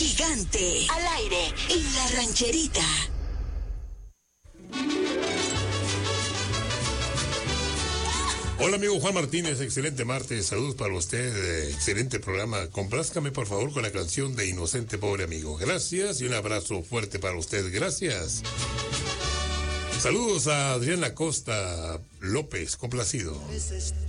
Gigante, al aire, en la rancherita. Hola amigo Juan Martínez, excelente martes, saludos para usted, excelente programa. Complázcame por favor con la canción de Inocente Pobre Amigo. Gracias y un abrazo fuerte para usted, gracias. Saludos a Adriana Costa López, complacido.